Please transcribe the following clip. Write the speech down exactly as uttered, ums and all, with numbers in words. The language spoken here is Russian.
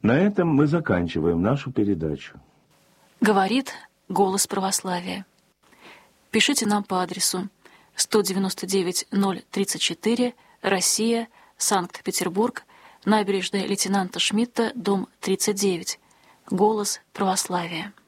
На этом мы заканчиваем нашу передачу. Говорит «Голос православия». Пишите нам по адресу сто девяносто девять ноль тридцать четыре, Россия, Санкт-Петербург, набережная лейтенанта Шмидта, дом тридцать девять. «Голос православия».